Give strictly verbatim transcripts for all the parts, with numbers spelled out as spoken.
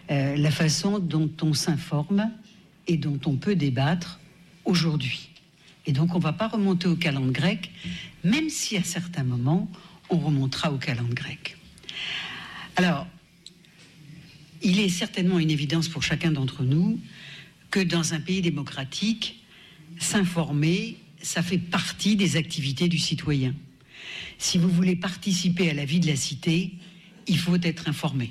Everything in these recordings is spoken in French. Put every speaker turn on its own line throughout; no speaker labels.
euh, la façon dont on s'informe et dont on peut débattre aujourd'hui. Et donc on ne va pas remonter au calende grec, même si à certains moments on remontera au calende grec. Alors, il est certainement une évidence pour chacun d'entre nous que dans un pays démocratique, s'informer, ça fait partie des activités du citoyen. Si vous voulez participer à la vie de la cité, il faut être informé.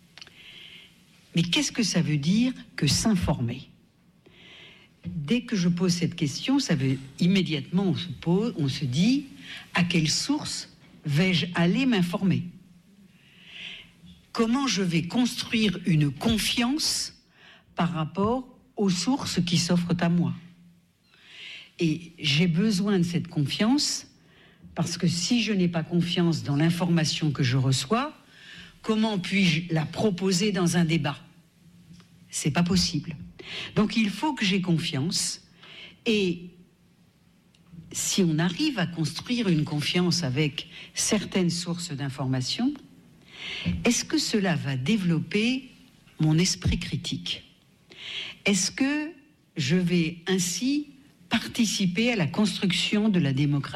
Mais qu'est-ce que ça veut dire que s'informer ? Dès que je pose cette question, ça veut immédiatement on se pose, on se dit à quelle source vais-je aller m'informer ? Comment je vais construire une confiance par rapport aux sources qui s'offrent à moi ? Et j'ai besoin de cette confiance parce que si je n'ai pas confiance dans l'information que je reçois, comment puis-je la proposer dans un débat ? C'est pas possible. Donc il faut que j'ai confiance. Et si on arrive à construire une confiance avec certaines sources d'information, est-ce que cela va développer mon esprit critique ? Est-ce que je vais ainsi participer à la construction de la démocratie ?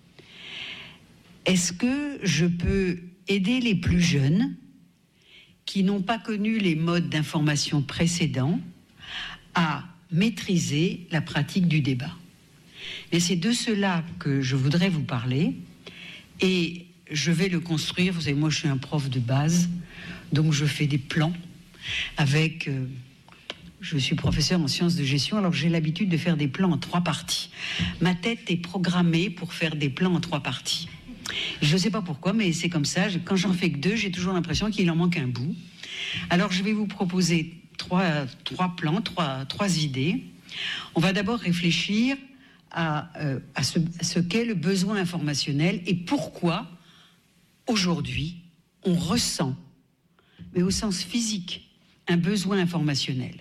Est-ce que je peux aider les plus jeunes qui n'ont pas connu les modes d'information précédents à maîtriser la pratique du débat ? Et c'est de cela que je voudrais vous parler et je vais le construire. Vous savez, moi je suis un prof de base, donc je fais des plans avec... Euh, je suis professeur en sciences de gestion, alors j'ai l'habitude de faire des plans en trois parties. Ma tête est programmée pour faire des plans en trois parties. Je ne sais pas pourquoi, mais c'est comme ça. Quand j'en fais que deux, j'ai toujours l'impression qu'il en manque un bout. Alors je vais vous proposer trois, trois plans, trois, trois idées. On va d'abord réfléchir à, euh, à, ce, à ce qu'est le besoin informationnel et pourquoi, aujourd'hui, on ressent, mais au sens physique, un besoin informationnel.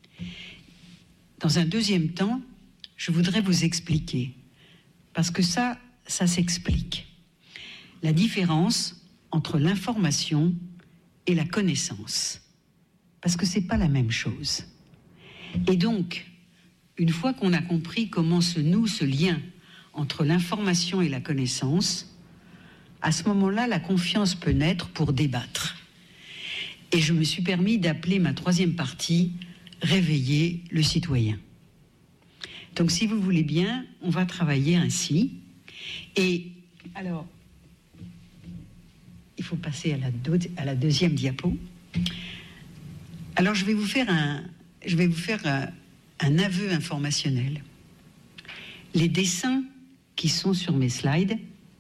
Dans un deuxième temps, je voudrais vous expliquer, parce que ça, ça s'explique, la différence entre l'information et la connaissance, parce que c'est pas la même chose. Et donc, une fois qu'on a compris comment se noue ce lien entre l'information et la connaissance, à ce moment-là, la confiance peut naître pour débattre. Et je me suis permis d'appeler ma troisième partie « Réveiller le citoyen ». Donc, si vous voulez bien, on va travailler ainsi. Et alors, il faut passer à la, do- à la deuxième diapo. Alors, je vais vous faire un, je vais vous faire un, un aveu informationnel. Les dessins qui sont sur mes slides,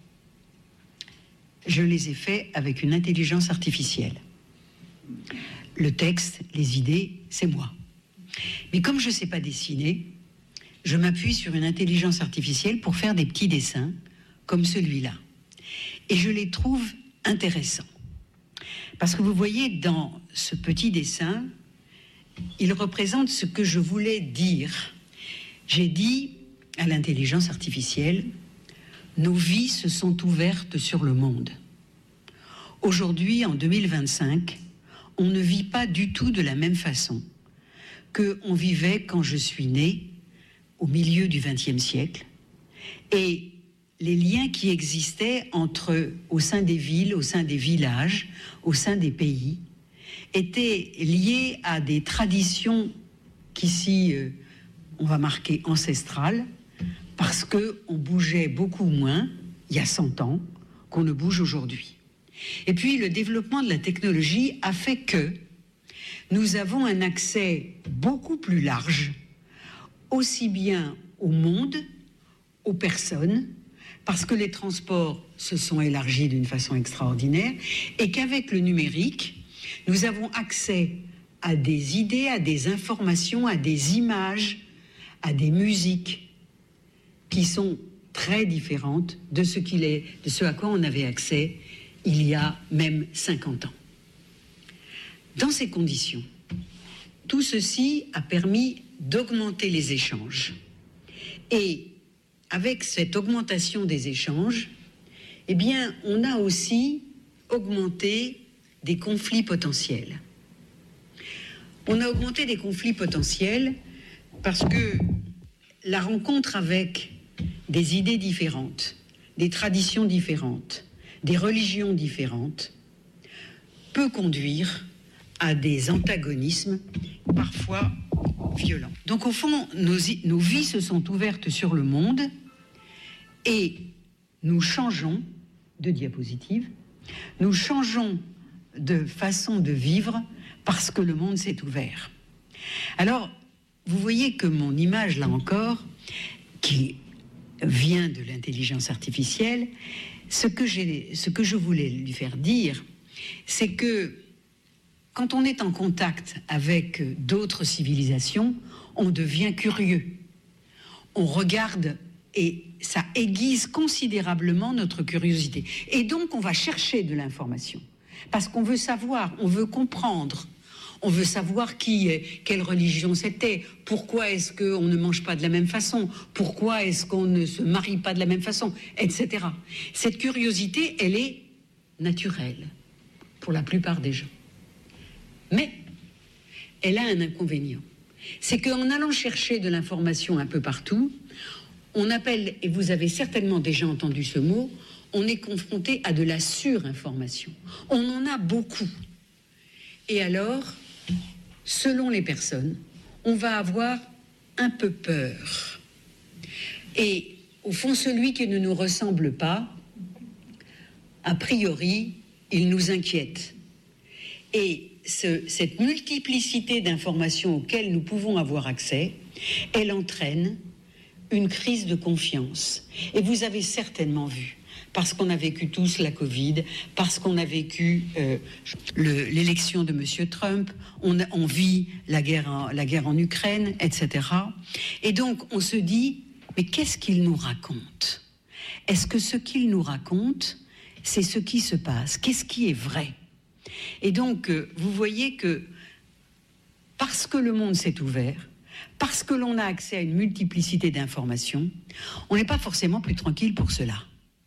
je les ai faits avec une intelligence artificielle. Le texte, les idées, c'est moi. Mais comme je ne sais pas dessiner, je m'appuie sur une intelligence artificielle pour faire des petits dessins comme celui-là. Et je les trouve intéressants. Parce que vous voyez, dans ce petit dessin, il représente ce que je voulais dire. J'ai dit à l'intelligence artificielle, nos vies se sont ouvertes sur le monde. Aujourd'hui, en deux mille vingt-cinq, on ne vit pas du tout de la même façon qu'on vivait quand je suis née au milieu du vingtième siècle. Et les liens qui existaient entre, au sein des villes, au sein des villages, au sein des pays, étaient liés à des traditions qu'ici, euh, on va marquer ancestrales, parce qu'on bougeait beaucoup moins, il y a cent ans, qu'on ne bouge aujourd'hui. Et puis, le développement de la technologie a fait que nous avons un accès beaucoup plus large, aussi bien au monde, aux personnes, parce que les transports se sont élargis d'une façon extraordinaire, et qu'avec le numérique, nous avons accès à des idées, à des informations, à des images, à des musiques qui sont très différentes de ce, qu'il est, de ce à quoi on avait accès il y a même cinquante ans. Dans ces conditions, tout ceci a permis d'augmenter les échanges. Et avec cette augmentation des échanges, eh bien, on a aussi augmenté des conflits potentiels. On a augmenté des conflits potentiels parce que la rencontre avec des idées différentes, des traditions différentes, des religions différentes, peut conduire à des antagonismes parfois violents. Donc au fond, nos, nos vies se sont ouvertes sur le monde et nous changeons de diapositive, nous changeons de façon de vivre parce que le monde s'est ouvert. Alors, vous voyez que mon image, là encore, qui vient de l'intelligence artificielle, ce que j'ai, ce que je voulais lui faire dire, c'est que quand on est en contact avec d'autres civilisations, on devient curieux. On regarde et ça aiguise considérablement notre curiosité. Et donc, on va chercher de l'information. Parce qu'on veut savoir, on veut comprendre. On veut savoir qui est, quelle religion c'était, pourquoi est-ce qu'on ne mange pas de la même façon, pourquoi est-ce qu'on ne se marie pas de la même façon, et cetera. Cette curiosité, elle est naturelle pour la plupart des gens. Mais elle a un inconvénient. C'est qu'en allant chercher de l'information un peu partout, on appelle, et vous avez certainement déjà entendu ce mot, on est confronté à de la surinformation. On en a beaucoup. Et alors, selon les personnes, on va avoir un peu peur. Et au fond, celui qui ne nous ressemble pas, a priori, il nous inquiète. Et ce, cette multiplicité d'informations auxquelles nous pouvons avoir accès, elle entraîne une crise de confiance. Et vous avez certainement vu, parce qu'on a vécu tous la Covid, parce qu'on a vécu euh, le, l'élection de M. Trump, on, a, on vit la guerre, en, la guerre en Ukraine, et cetera. Et donc, on se dit, mais qu'est-ce qu'il nous raconte ? Est-ce que ce qu'il nous raconte, c'est ce qui se passe ? Qu'est-ce qui est vrai ? Et donc, euh, vous voyez que, parce que le monde s'est ouvert, parce que l'on a accès à une multiplicité d'informations, on n'est pas forcément plus tranquille pour cela.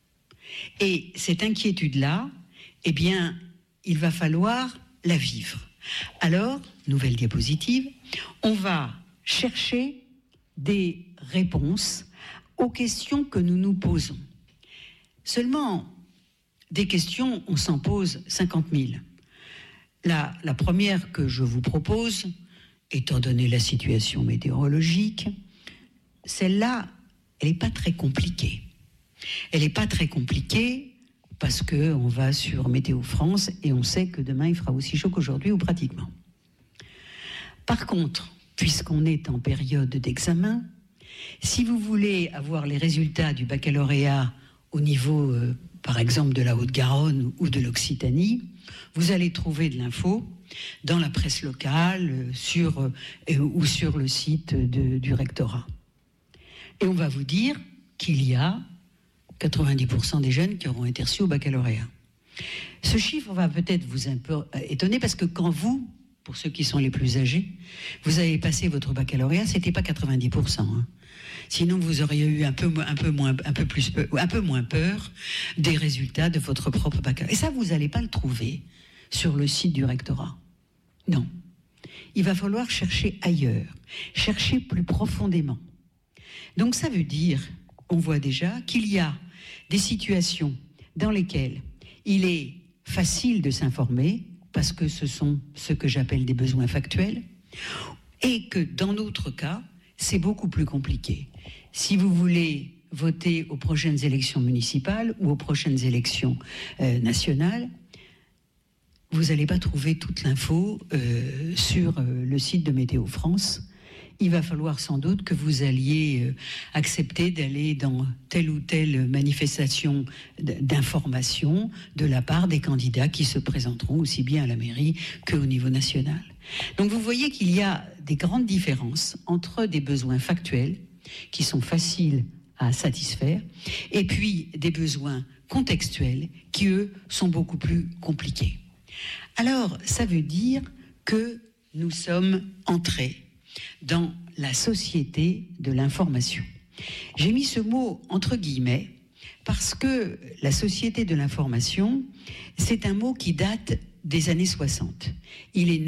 Et cette inquiétude-là, eh bien, il va falloir la vivre. Alors, nouvelle diapositive, on va chercher des réponses aux questions que nous nous posons. Seulement, des questions, on s'en pose cinquante mille. La, la première que je vous propose, étant donné la situation météorologique, celle-là, elle n'est pas très compliquée. Elle n'est pas très compliquée parce qu'on va sur Météo France et on sait que demain il fera aussi chaud qu'aujourd'hui ou pratiquement. Par contre, puisqu'on est en période d'examen, si vous voulez avoir les résultats du baccalauréat au niveau, euh, par exemple, de la Haute-Garonne ou de l'Occitanie, vous allez trouver de l'info dans la presse locale sur, euh, ou sur le site de, du rectorat. Et on va vous dire qu'il y a quatre-vingt-dix pour cent des jeunes qui auront été reçus au baccalauréat. Ce chiffre va peut-être vous un peu étonner parce que quand vous, pour ceux qui sont les plus âgés, vous avez passé votre baccalauréat, c'était pas quatre-vingt-dix pour cent. Hein. Sinon, vous auriez eu un peu, un peu moins, un peu plus, un peu moins peur des résultats de votre propre baccalauréat. Et ça, vous n'allez pas le trouver sur le site du rectorat. Non. Il va falloir chercher ailleurs, chercher plus profondément. Donc ça veut dire, on voit déjà qu'il y a des situations dans lesquelles il est facile de s'informer, parce que ce sont ce que j'appelle des besoins factuels, et que dans d'autres cas, c'est beaucoup plus compliqué. Si vous voulez voter aux prochaines élections municipales ou aux prochaines élections euh, nationales, vous n'allez pas trouver toute l'info euh, sur euh, le site de Météo France. Il va falloir sans doute que vous alliez euh, accepter d'aller dans telle ou telle manifestation d'information de la part des candidats qui se présenteront aussi bien à la mairie qu'au niveau national. Donc vous voyez qu'il y a des grandes différences entre des besoins factuels qui sont faciles à satisfaire et puis des besoins contextuels qui, eux, sont beaucoup plus compliqués. Alors, ça veut dire que nous sommes entrés dans la société de l'information. J'ai mis ce mot entre guillemets parce que la société de l'information, c'est un mot qui date des années soixante. Il est né